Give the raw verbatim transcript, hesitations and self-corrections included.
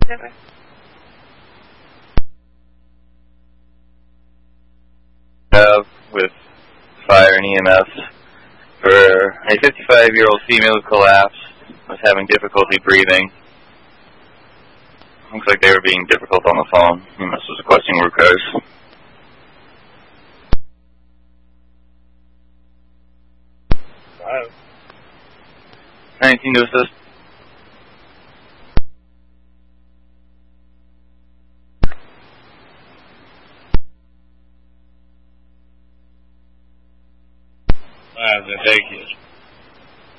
Never. Uh, with fire and E M S for a fifty-five-year-old female who collapsed, was having difficulty breathing. Looks like they were being difficult on the phone. E M S was requesting root cause. Wow. nineteen to assist. Wow, thank you.